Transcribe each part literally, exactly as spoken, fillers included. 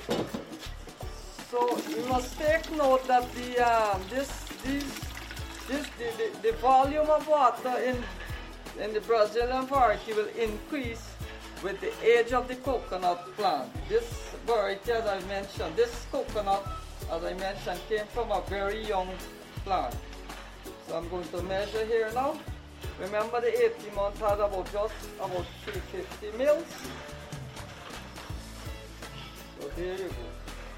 So you must take note that the um, this these this the, the, the volume of water in in the Brazilian variety will increase with the age of the coconut plant. This variety, as I mentioned, this coconut, as I mentioned, came from a very young plant. So I'm going to measure here now. Remember the eighty months had about just about three hundred fifty mils. So there you go.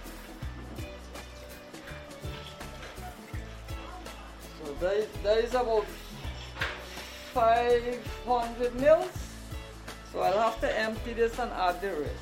So there, there is about five hundred mils. So I'll have to empty this and add the rest.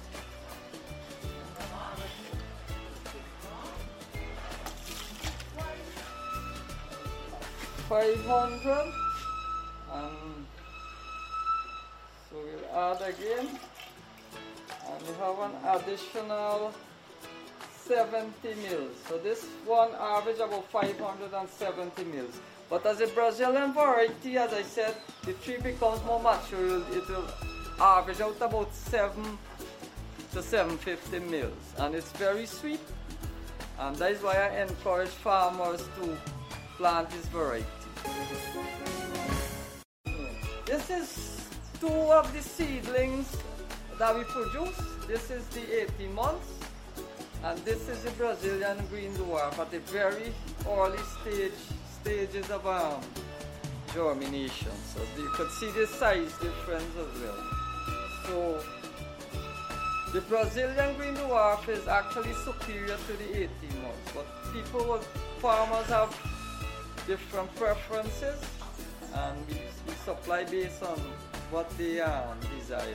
five hundred, and so we'll add again, and we have an additional seventy mils. So this one average about five hundred seventy mils. But as a Brazilian variety, as I said, the tree becomes more mature, it will average out about seven to seven hundred fifty mils, and it's very sweet, and that is why I encourage farmers to plant this variety. This is two of the seedlings that we produce. This is the eighty months, and this is the Brazilian green dwarf at the very early stage stages of um, germination. So you could see the size difference as well. So the Brazilian green dwarf is actually superior to the eighteen months, but people, farmers have different preferences, and we, we supply based on what they um, desire.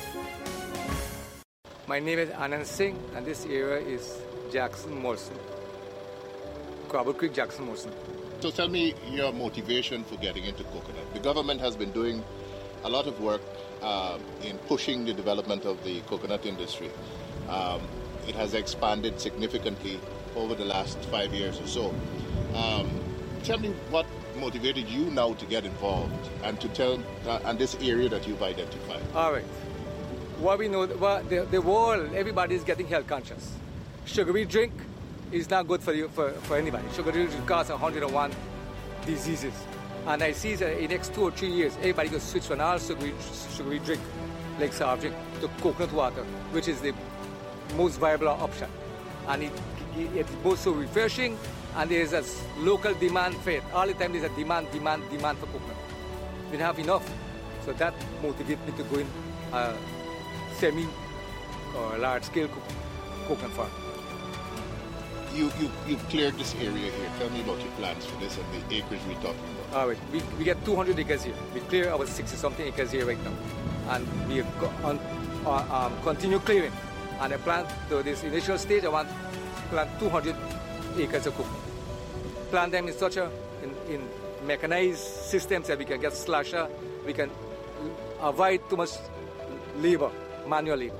My name is Anand Singh, and this area is Jackson Morrison, Crabble Creek, Jackson Morrison. So tell me your motivation for getting into coconut. The government has been doing a lot of work uh, in pushing the development of the coconut industry. Um, it has expanded significantly over the last five years or so. Um, tell me what motivated you now to get involved and to tell uh, and this area that you've identified. All right. What we know, what the, the world, everybody is getting health conscious. Sugary drink is not good for you, for, for anybody. Sugary drink causes one hundred one diseases. And I see that in the next two or three years, everybody will switch from all sugary, sugary drink, like soft drink, to coconut water, which is the most viable option. And it, it, it's both so refreshing, and there's a local demand for it. All the time there's a demand, demand, demand for coconut. We don't have enough. So that motivates me to go in a semi or large-scale co coconut farm. You, you, you've cleared this area here. Tell me about your plans for this and the acreage we're talking about. All right, we, we get two hundred acres here. We clear our sixty-something acres here right now. And we go on, uh, um, continue clearing. And I plant, to this initial stage, I want to plant two hundred acres of coconut. Plant them in such a, in, in mechanized systems that we can get slasher, we can avoid too much labor, manual labor.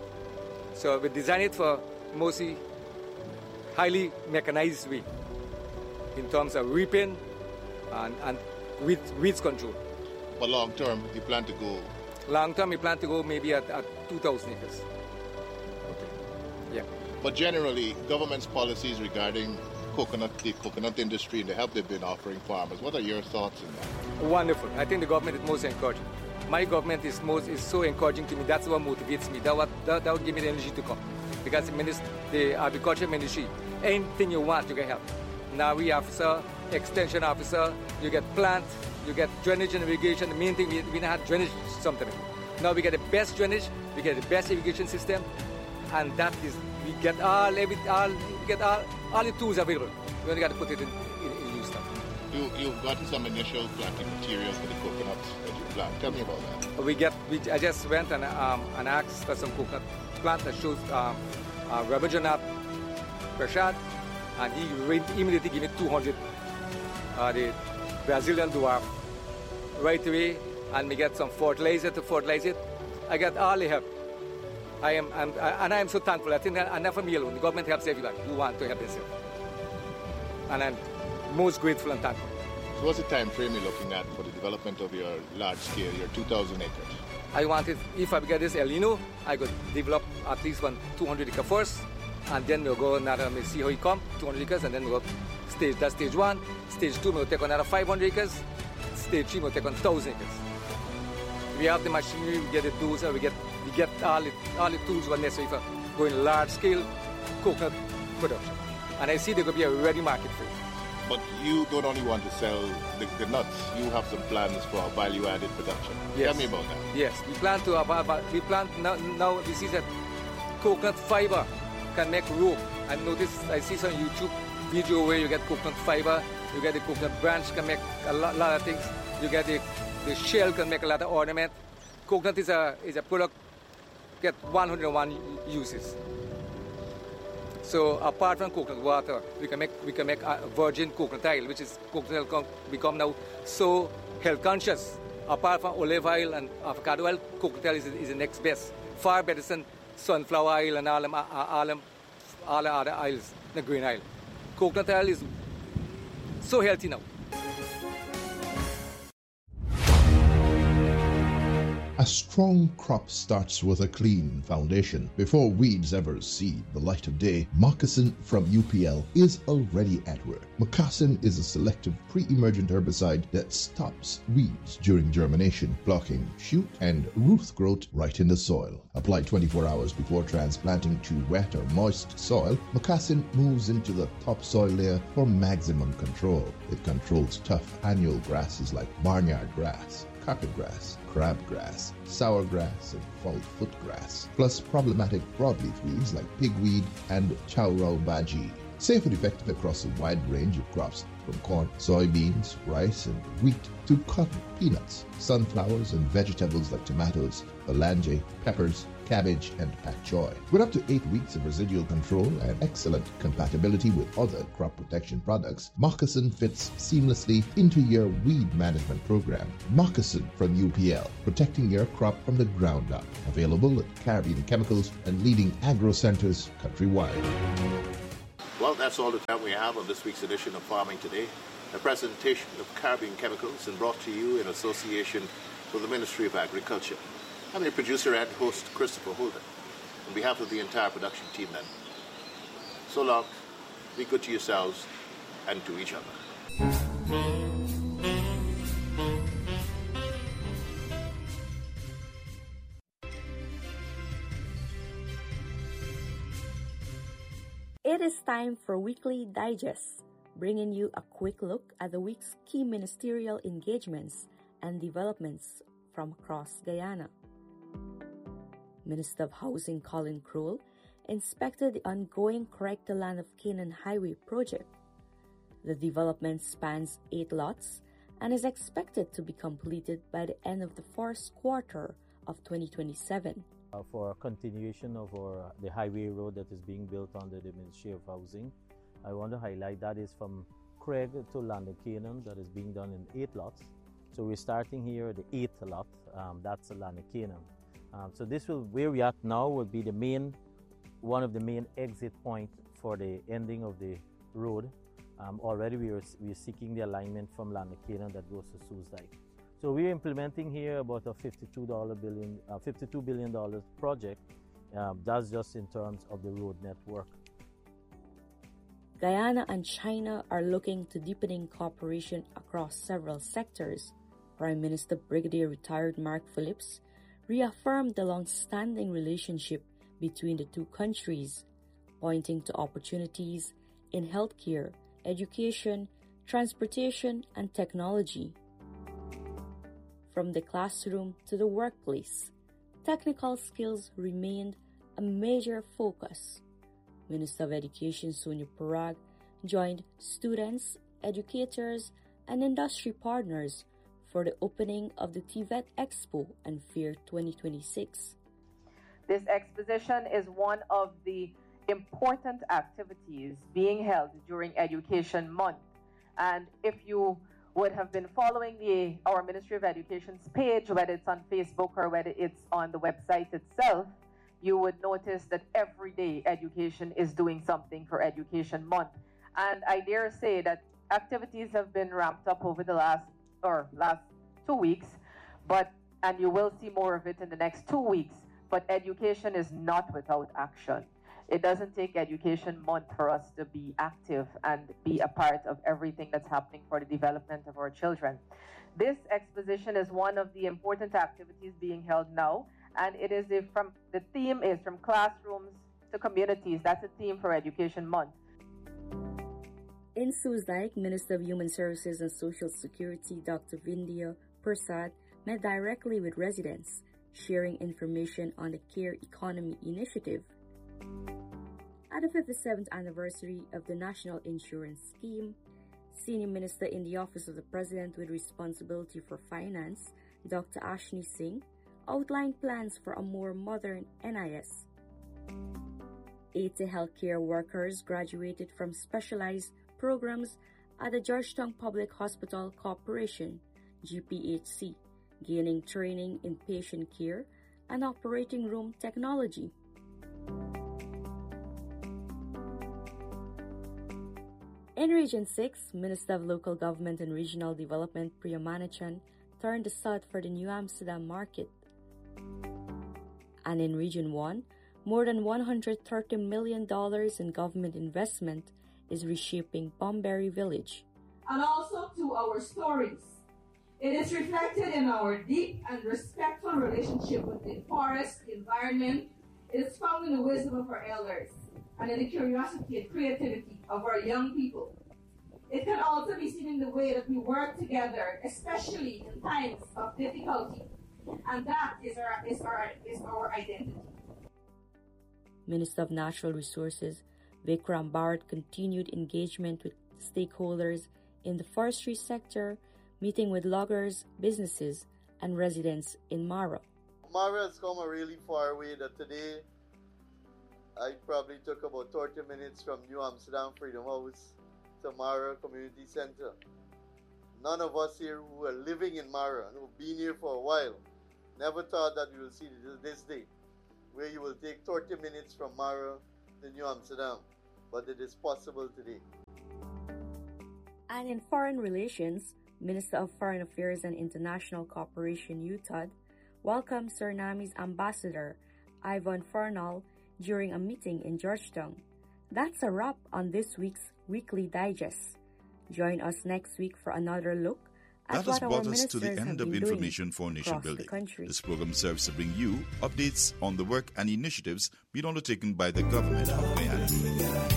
So we design it for mostly highly mechanized way in terms of reaping and, and weed, weeds control. But long term, you plan to go? Long term, we plan to go maybe at, at two thousand acres. Okay. Yeah. But generally, government's policies regarding coconut, the coconut industry and the help they've been offering farmers, what are your thoughts on that? Wonderful. I think the government is most encouraging. My government is most is so encouraging to me. That's what motivates me. That what that, that will give me the energy to come. Because the, minister, the agriculture ministry, anything you want, you can help. Now we officer, extension officer, you get plant, you get drainage and irrigation. The main thing, we, we don't have drainage sometimes. Now we get the best drainage, we get the best irrigation system, and that is, we get all, every, all, we get all, all the tools available. We only got to put it in, in, in use now. You, you've gotten some initial planting materials for the coconut that you plant. Tell me about that. We get, we, I just went and, um, and asked for some coconut plant that shows um, uh, Rabindranath Prasad, and he immediately gave me two hundred uh, the Brazilian dwarf right away, and we get some fertilizer to fertilize it. I got all the help. I am, I'm, I, and I am so thankful. I think that I'm not for me alone. The government helps everybody who want to help themselves, and I'm most grateful and thankful. So what's the time frame you're looking at for the development of your large scale, your two thousand acres? I wanted, if I get this El Nino, I could develop at least one two hundred acre first, and then we'll go another, we'll see how it come, two hundred acres, and then we'll go stage, that's stage one. Stage two, we'll take on another five hundred acres. Stage three, we'll take on one thousand acres. We have the machinery, we get the tools, and we get we get all the, all the tools what necessary for going large scale coconut production. And I see there could be a ready market for it. But you don't only want to sell the, the nuts, you have some plans for value-added production. Yes. Tell me about that. Yes, we plan to have, we plan now, now this is that coconut fiber can make rope. I notice, I see some YouTube video where you get coconut fiber, you get the coconut branch can make a lot, lot of things, you get the, the shell can make a lot of ornament. Coconut is a, is a product get one hundred one uses. So apart from coconut water, we can make we can make a virgin coconut oil, which is coconut oil become now so health conscious. Apart from olive oil and avocado oil, coconut oil is, is the next best, far better than sunflower oil and all them all them all the other oils, the green oil. Coconut oil is so healthy now. A strong crop starts with a clean foundation. Before weeds ever see the light of day, Moccasin from U P L is already at work. Moccasin is a selective pre-emergent herbicide that stops weeds during germination, blocking shoot and root growth right in the soil. Applied twenty-four hours before transplanting to wet or moist soil, Moccasin moves into the topsoil layer for maximum control. It controls tough annual grasses like barnyard grass, carpet grass, crabgrass, sourgrass, and fall footgrass, plus problematic broadleaf weeds like pigweed and chowrau baji. Safe and effective across a wide range of crops from corn, soybeans, rice, and wheat to cotton, peanuts, sunflowers, and vegetables like tomatoes, phalange, peppers, cabbage, and pak choy. With up to eight weeks of residual control and excellent compatibility with other crop protection products, Moccasin fits seamlessly into your weed management program. Moccasin from U P L, protecting your crop from the ground up. Available at Caribbean Chemicals and leading agro centers countrywide. Well, that's all the time we have on this week's edition of Farming Today, a presentation of Caribbean Chemicals and brought to you in association with the Ministry of Agriculture. I'm your producer and host, Christopher Holden. On behalf of the entire production team then, so long, be good to yourselves and to each other. It is time for Weekly Digest, bringing you a quick look at the week's key ministerial engagements and developments from across Guyana. Minister of Housing Colin Krewell inspected the ongoing Correct the Land of Canaan Highway project. The development spans eight lots and is expected to be completed by the end of the first quarter of twenty twenty-seven. Uh, for a continuation of our, uh, the highway road that is being built under the Ministry of Housing, I want to highlight that is from Craig to Land of Canaan, that is being done in eight lots. So we're starting here at the eighth lot, um, that's the Land of Canaan. Um, so this will, where we are now, will be the main, one of the main exit point for the ending of the road. Um, already we are, we are seeking the alignment from Land of Canaan that goes to Sue's Dyke. So we're implementing here about a fifty-two billion dollars, uh, fifty-two billion dollars project. Um, that's just in terms of the road network. Guyana and China are looking to deepening cooperation across several sectors. Prime Minister Brigadier Retired Mark Phillips reaffirmed the long-standing relationship between the two countries, pointing to opportunities in healthcare, education, transportation, and technology. From the classroom to the workplace, technical skills remained a major focus. Minister of Education Sonia Parag joined students, educators, and industry partners for the opening of the TVET Expo and Fair twenty twenty-six. This exposition is one of the important activities being held during Education Month. And if you would have been following the our Ministry of Education's page, whether it's on Facebook or whether it's on the website itself, you would notice that every day education is doing something for Education Month. And I dare say that activities have been ramped up over the last or last two weeks, but and you will see more of it in the next two weeks. but education is not without action. It doesn't take Education Month for us to be active and be a part of everything that's happening for the development of our children. This exposition is one of the important activities being held now, and it is a, from the theme is from classrooms to communities. That's a theme for Education Month. In Suzdijk, Minister of Human Services and Social Security Doctor Vindhya Prasad met directly with residents, sharing information on the Care Economy Initiative. At the fifty-seventh anniversary of the National Insurance Scheme, Senior Minister in the Office of the President with responsibility for finance, Doctor Ashni Singh, outlined plans for a more modern N I S. eighty healthcare workers graduated from specialized programs at the Georgetown Public Hospital Corporation, G P H C, gaining training in patient care and operating room technology. In Region six, Minister of Local Government and Regional Development Priya Manachan turned the south for the New Amsterdam market. And in Region one, more than one hundred thirty million dollars in government investment is reshaping Bunbury Village. And also to our stories. It is reflected in our deep and respectful relationship with the forest, the environment. It is found in the wisdom of our elders and in the curiosity and creativity of our young people. It can also be seen in the way that we work together, especially in times of difficulty. And that is our, is our, is our identity. Minister of Natural Resources Vikram Bharat continued engagement with stakeholders in the forestry sector, meeting with loggers, businesses, and residents in Mara. Mara has come a really far way that today I probably took about thirty minutes from New Amsterdam Freedom House to Mara Community Center. None of us here who are living in Mara and who've been here for a while never thought that we will see this day, where you will take thirty minutes from Mara to New Amsterdam, but it is possible today. And in foreign relations, Minister of Foreign Affairs and International Cooperation U T A D welcomed Suriname's Ambassador Ivan Fernal during a meeting in Georgetown. That's a wrap on this week's Weekly Digest. Join us next week for another look at that has what our brought us ministers to the have end been of doing Information for Nation across the Building. country. This program serves to bring you updates on the work and initiatives being undertaken by the government of Guyana.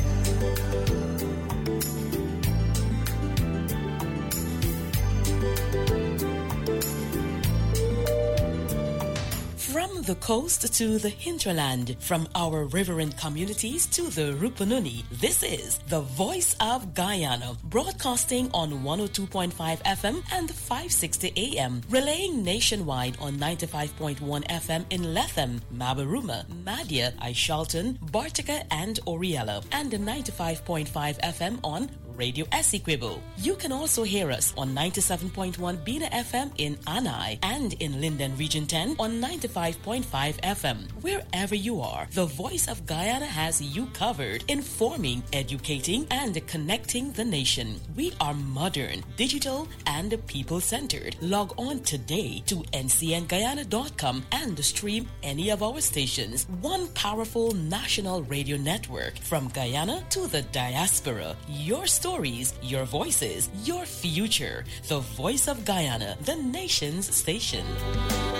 From the coast to the hinterland, from our riverine communities to the Rupununi, this is the Voice of Guyana, broadcasting on one oh two point five F M and five sixty A M, relaying nationwide on ninety-five point one F M in Lethem, Mabaruma, Madia, Aishalton, Bartica, and Oriella, and ninety-five point five F M on Radio Essequibo. You can also hear us on ninety-seven point one Bina F M in Anai and in Linden Region ten on ninety-five point five F M. Wherever you are, the Voice of Guyana has you covered, informing, educating, and connecting the nation. We are modern, digital, and people-centered. Log on today to N C N Guyana dot com and stream any of our stations. One powerful national radio network from Guyana to the diaspora. Your stories, your voices, your future. The Voice of Guyana, the nation's station.